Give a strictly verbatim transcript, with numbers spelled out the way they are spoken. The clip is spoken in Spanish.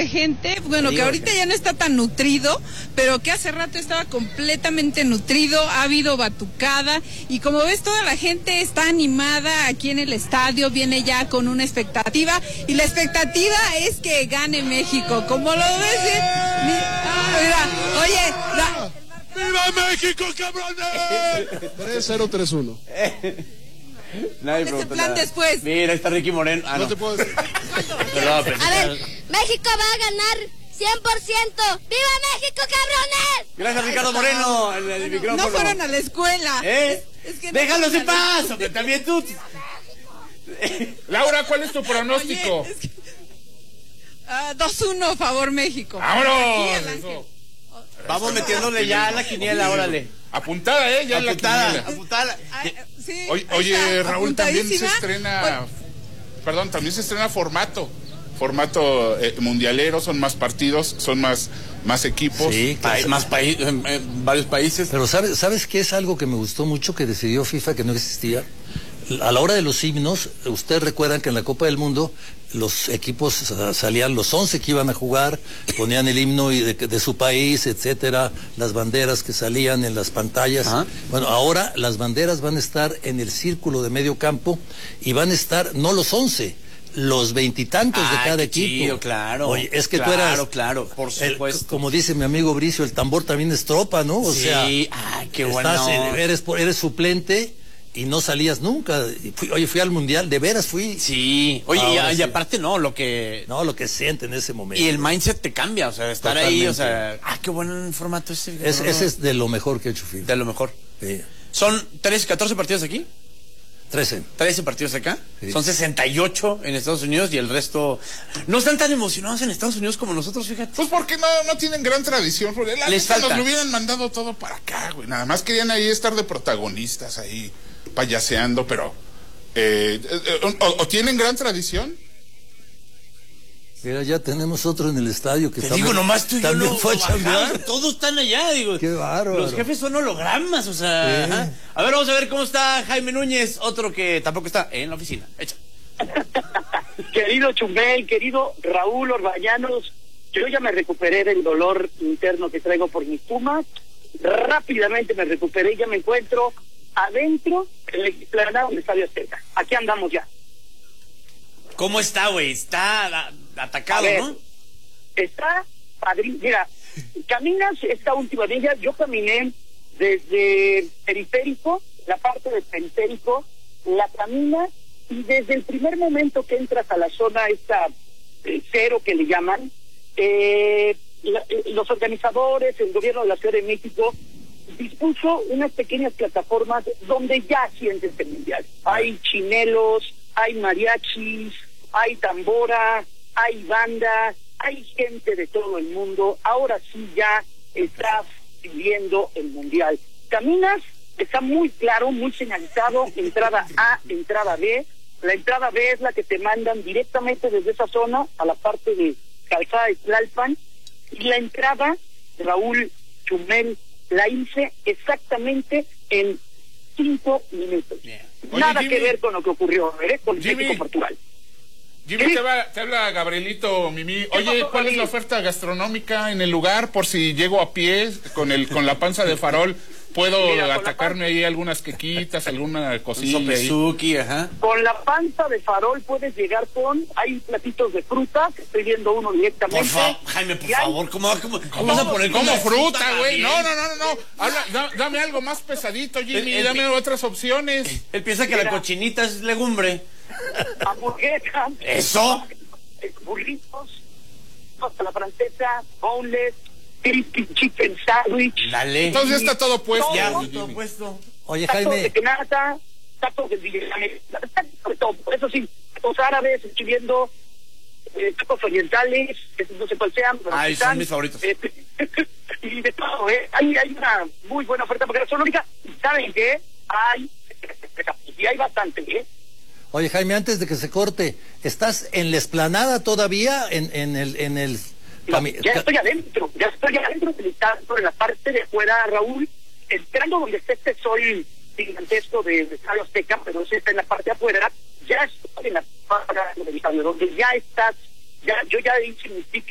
de gente, bueno, que ahorita ya no está tan nutrido, pero que hace rato estaba completamente nutrido, ha habido batucada, y como ves, toda la gente está animada aquí en el estadio, viene ya con una expectativa, y la expectativa es que gane México, como lo ves, ¿eh? Ah, mira, oye, da... ¡Viva México, cabrones! tres cero tres uno. Nadie ¿Cuál es el plan nada. Después? Mira, está Ricky Moreno. Ah, no. no te puedo decir. A ver, México va a ganar cien por ciento. ¡Viva México, cabrones! Gracias, Ricardo Moreno. En el micrófono. No fueron a la escuela. ¿Eh? Es, es que Déjalos no en paz, hombre, también tú. Laura, ¿cuál es tu pronóstico? Oye, es que... uh, dos uno, favor México. ¡Vámonos! Vamos metiéndole ya a la quiniela, órale. Apuntada, ¿eh? Ya apuntada, en la quiniela. apuntada. Ay, sí, oye, oye Raúl, también se estrena... Oye. Perdón, también se estrena formato. Formato eh, mundialero, son más partidos, son más, más equipos. Sí, hay más países, en, en varios países. Pero ¿sabes, ¿sabes qué es algo que me gustó mucho que decidió FIFA que no existía? A la hora de los himnos, ustedes recuerdan que en la Copa del Mundo los equipos salían los once que iban a jugar, ponían el himno de, de su país, etcétera, las banderas que salían en las pantallas. Ajá. Bueno, ahora las banderas van a estar en el círculo de medio campo y van a estar no los once, los veintitantos de cada equipo. Chido, claro. Oye, es que claro, tú eras, claro, claro, por supuesto. El, como dice mi amigo Bricio, el tambor también es tropa, ¿no? O sí, sea, ay, qué bueno. Estás, eres, eres suplente y no salías nunca. Fui, oye, fui al mundial, de veras fui. Sí, oye, y, sí. y aparte no, lo que... No, lo que siente en ese momento. Y el mindset te cambia, o sea, estar Totalmente. ahí, o sea, ah, qué buen formato ese. Es, ese es de lo mejor que he hecho FIFA. De lo mejor. Sí. ¿Son trece, catorce partidos aquí? trece. trece partidos acá. Sí. Son sesenta y ocho en Estados Unidos y el resto... No están tan emocionados en Estados Unidos como nosotros, fíjate. Pues porque no, no tienen gran tradición. La Les neta, falta. Nos lo hubieran mandado todo para acá, güey. Nada más querían ahí estar de protagonistas, ahí payaseando, pero... Eh, eh, o, ¿O tienen gran tradición? Mira, ya tenemos otro en el estadio que Te también, digo, nomás tú y yo también lo, fue a lo chambear. bajamos, todos están allá, digo. Qué bárbaro. Los jefes son hologramas, o sea. Sí. Ajá. A ver, vamos a ver cómo está Jaime Núñez, otro que tampoco está en la oficina. Echa. Querido Chumel, querido Raúl Orbañanos, yo ya me recuperé del dolor interno que traigo por mis Pumas. Rápidamente me recuperé y ya me encuentro adentro del explanado del Estadio Azteca. Aquí andamos ya. ¿Cómo está, güey? Está a, atacado, ver, ¿no? Está padrísimo. Mira, caminas esta última villa, yo caminé desde periférico, la parte del periférico, la caminas y desde el primer momento que entras a la zona esta eh, cero que le llaman, eh, la, eh, los organizadores, el gobierno de la Ciudad de México dispuso unas pequeñas plataformas donde ya sientes el mundial. Hay chinelos, hay mariachis, hay tambora, hay banda, hay gente de todo el mundo. Ahora sí ya estás viviendo el mundial. Caminas, está muy claro, muy señalizado, entrada A, entrada B. La entrada B es la que te mandan directamente desde esa zona a la parte de Calzada de Tlalpan. Y la entrada, Raúl, Chumel, la hice exactamente en cinco minutos. Yeah. Oye, Nada Jimmy, que ver con lo que ocurrió, ¿eh? Con Jimmy, México-Portugal. Jimmy, ¿Sí? te, va, te habla Gabrielito Mimi. Oye, ¿cuál es la oferta gastronómica en el lugar? Por si llego a pie con el con la panza de farol, ¿puedo Mira, atacarme ahí algunas quequitas, alguna Un cosilla ahí? sopesuki, ajá. Con la panza de farol puedes llegar con... Hay platitos de fruta, que estoy viendo uno directamente. Por favor, Jaime, por Y hay- favor, ¿cómo, cómo, cómo vas a poner Como como fruta, güey. Gabriel? No, no, no, no, no. Habla, da- dame algo más pesadito, Jimmy. El- el- dame otras opciones. Él piensa que Mira. la cochinita es legumbre. Hamburguesa. ¿Eso? Burritos, pasta la francesa, boneless, crispy chicken sandwich. Dale. Entonces ya está todo puesto. Ya, Jimmy. todo puesto. Oye, Tacos Jaime, de canasta, tacos de villame, tacos de todo. Eso sí, tacos árabes, estoy viendo eh, tacos orientales, esos no sé cuál sean. pero Ay, están, son mis favoritos. eh, y de todo, ¿eh? Hay, hay una muy buena oferta porque gastronómica. ¿Saben qué? Hay, y hay bastante, ¿eh? oye, Jaime, antes de que se corte, ¿estás en la explanada todavía? En, en el... En el No, cami- ya estoy adentro, ya estoy adentro del estadio, en la parte de fuera, Raúl, entrando donde está este sol gigantesco de, de Estadio Azteca, pero sí está en la parte de afuera, ya estoy en la parte del estadio, donde ya estás, ya yo ya hice mi pick